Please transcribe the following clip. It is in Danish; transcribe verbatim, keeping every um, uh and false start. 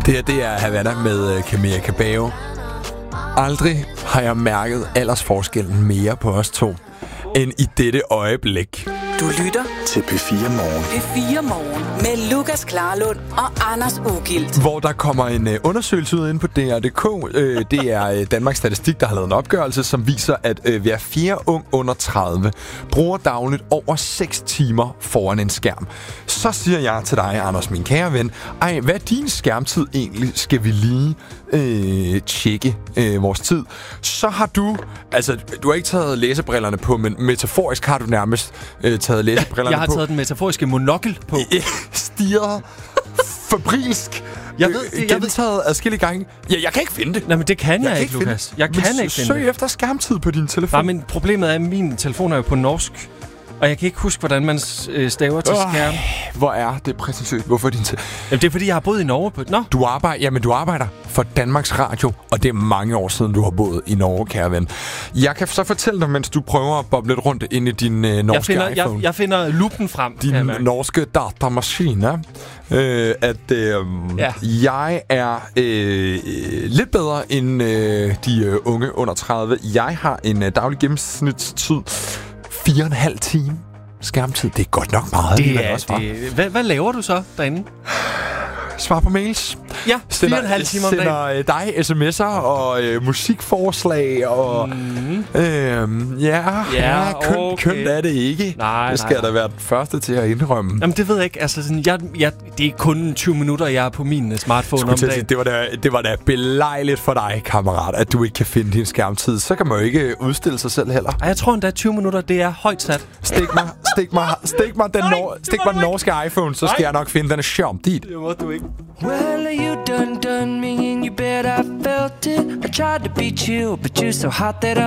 Det her, det er Havana med Camila Cabello. Aldrig har jeg mærket aldersforskellen mere på os to, end i dette øjeblik. Du lytter til P fire Morgen. P fire Morgen med Lukas Klarlund og Anders Ugilt. Hvor der kommer en uh, undersøgelse ud inde på D R punktum d k. Uh, det er uh, Danmarks Statistik, der har lavet en opgørelse, som viser, at uh, hver fjerde ung under tredive bruger dagligt over seks timer foran en skærm. Så siger jeg til dig, Anders, min kære ven, ej, hvad er din skærmtid egentlig? Skal vi lige uh, tjekke uh, vores tid? Så har du, altså, du har ikke taget læsebrillerne på, men metaforisk har du nærmest uh, taget læsebrillerne på. Jeg har taget den metaforiske monokkel på. Stirret fabrilsk. Jeg ved, jeg gentaget adskillige gange. Ja, jeg kan ikke finde det. Nej, men det kan jeg, jeg ikke, ikke Lukas. Jeg kan men ikke finde søg det. efter skærmtid på din telefon. Nej, men problemet er, at min telefon er jo på norsk. Og jeg kan ikke huske, hvordan man staver til øh, skærm. Hvor er det præcist? Hvorfor din telefon? Jamen, det er, fordi jeg har boet i Norge på... Nå. Du arbejder, jamen, du arbejder for Danmarks Radio, og det er mange år siden, du har boet i Norge, kære ven. Jeg kan så fortælle dig, mens du prøver at boble lidt rundt ind i din øh, norske jeg finder, iPhone. Jeg, jeg finder lupen frem. Din norske datamaskine. Øh, at øh, ja. jeg er øh, lidt bedre end øh, de øh, unge under tredive. Jeg har en øh, daglig gennemsnitstid fire og en halv time skærmtid. Det er godt nok meget. Det er, også, det, hvad, hvad laver du så derinde? Svar på mails. Ja, fire og en halv timer om dagen. Sender dig sms'er og øh, musikforslag og... Mm. Øh, ja, ja, ja køn, okay. kønt er det ikke. Nej, det skal nej, da være den første til at indrømme. Jamen, det ved jeg ikke. Altså, sådan, jeg, jeg, det er kun tyve minutter, jeg er på min smartphone om dagen. Sige, det, var da, det var da belejligt for dig, kammerat, at du ikke kan finde din skærmtid. Så kan man jo ikke udstille sig selv heller. Ej, jeg tror endda tyve minutter, det er højt sat. Stik mig, stik mig, stik mig den, nor- stik mig den norske iPhone, så skal Nej. jeg nok finde den skærm dit. Det må du ikke. Well, you done done me and you bet I felt it. I tried to beat you, but you're so hot that